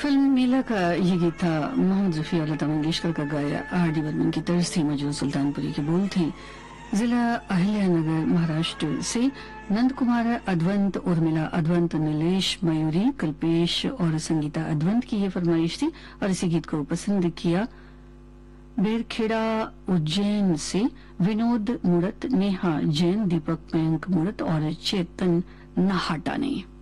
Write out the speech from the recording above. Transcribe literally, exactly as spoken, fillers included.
Film मेला का ये गीत था मोहम्मद रफी और लता मंगेशकर का गाया। आर डी बर्मन की तर्ज थी, मौजूद सुल्तानपुरी के बोल थे। जिला अहिल्यानगर महाराष्ट्र से नंद कुमार अद्वंत, उर्मिला अद्वंत, नीलेश मयूरी, कल्पेश और संगीता अद्वंत की ये फरमाइश थी और इसी गीत को पसंद किया बेरखेड़ा उज्जैन से विनोद मुड़त, नेहा जैन, दीपक मयंक मुड़त और चेतन नाहाटा ने।